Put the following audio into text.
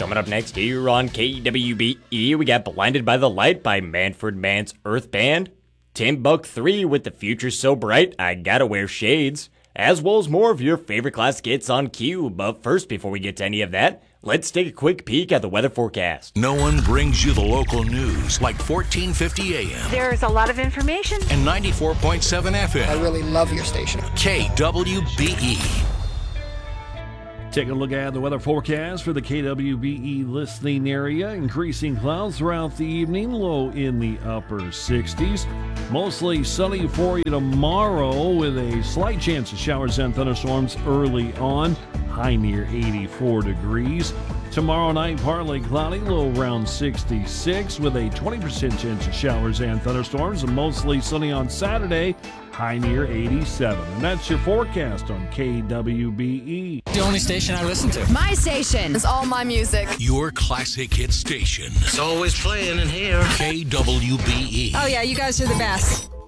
Coming up next here on KWBE, we got Blinded by the Light by Manfred Mann's Earth Band, Timbuk 3 with The Future So Bright, I Gotta Wear Shades, as well as more of your favorite classic hits on Q. But first, before we get to any of that, let's take a quick peek at the weather forecast. No one brings you the local news like 1450 AM. There's a lot of information. And 94.7 FM. I really love your station. KWBE. Take a look at the weather forecast for the KWBE listening area. Increasing clouds throughout the evening, low in the upper 60s. Mostly sunny for you tomorrow with a slight chance of showers and thunderstorms early on. High near 84 degrees. Tomorrow night, partly cloudy, low around 66 with a 20% chance of showers and thunderstorms. And mostly sunny on Saturday, high near 87. And that's your forecast on KWBE. The only station I listen to. My station is all my music. Your classic hit station. It's always playing in here. KWBE. Oh yeah, you guys are the best.